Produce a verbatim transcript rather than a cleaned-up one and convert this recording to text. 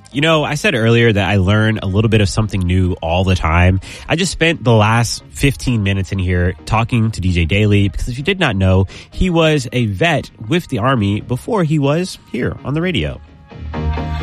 You know, I said earlier that I learn a little bit of something new all the time. I just spent the last fifteen minutes in here talking to D J Daly because if you did not know, he was a vet with the Army before he was here on the radio.